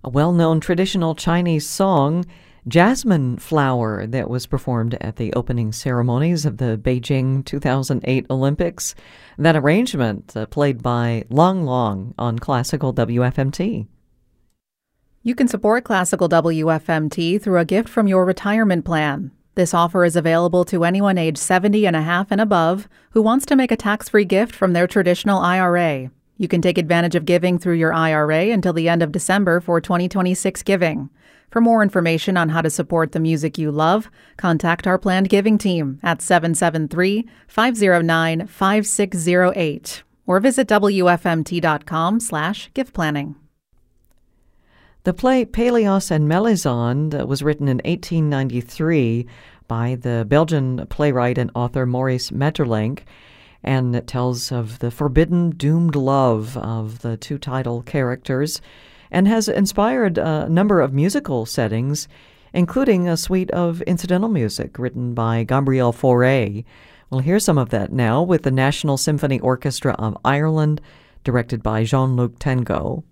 a well-known traditional Chinese song, Jasmine Flower, that was performed at the opening ceremonies of the Beijing 2008 Olympics. That arrangement played by Long Long on Classical WFMT. You can support Classical WFMT through a gift from your retirement plan. This offer is available to anyone age 70 and a half and above who wants to make a tax-free gift from their traditional IRA. You can take advantage of giving through your IRA until the end of December for 2026 giving. For more information on how to support the music you love, contact our planned giving team at 773-509-5608 or visit wfmt.com/gift planning. The play Pélias and Mélisande was written in 1893 by the Belgian playwright and author Maurice Maeterlinck, and it tells of the forbidden, doomed love of the two title characters and has inspired a number of musical settings, including a suite of incidental music written by Gabriel Fauré. We'll hear some of that now with the National Symphony Orchestra of Ireland, directed by Jean-Luc Tengo.